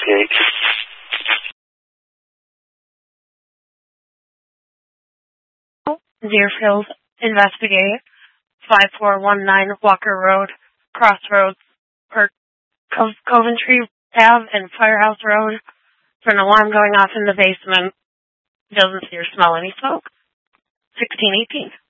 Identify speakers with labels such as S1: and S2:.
S1: investigate.
S2: Deerfield, investigate. 5419 Walker Road, Crossroads, Coventry Ave and Firehouse Road, for an alarm going off in the basement. Doesn't see or smell any smoke. 1618.